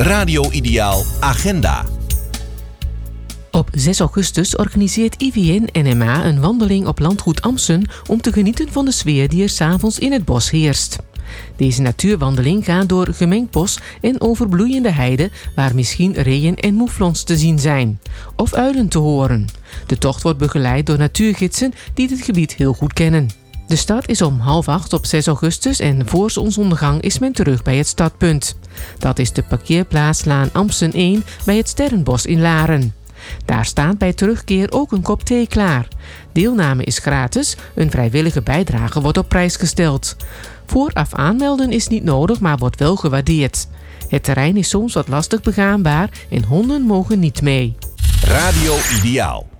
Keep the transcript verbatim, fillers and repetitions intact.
Radio Ideaal Agenda. Op zes augustus organiseert I V N N M A een wandeling op landgoed Ampsen om te genieten van de sfeer die er 's avonds in het bos heerst. Deze natuurwandeling gaat door gemengd bos en over bloeiende heide waar misschien reeën en moeflons te zien zijn. Of uilen te horen. De tocht wordt begeleid door natuurgidsen die dit gebied heel goed kennen. De start is om half acht op zes augustus en voor zonsondergang is men terug bij het startpunt. Dat is de parkeerplaatslaan Ampsen één bij het Sterrenbos in Laren. Daar staat bij terugkeer ook een kop thee klaar. Deelname is gratis, een vrijwillige bijdrage wordt op prijs gesteld. Vooraf aanmelden is niet nodig, maar wordt wel gewaardeerd. Het terrein is soms wat lastig begaanbaar en honden mogen niet mee. Radio Ideaal.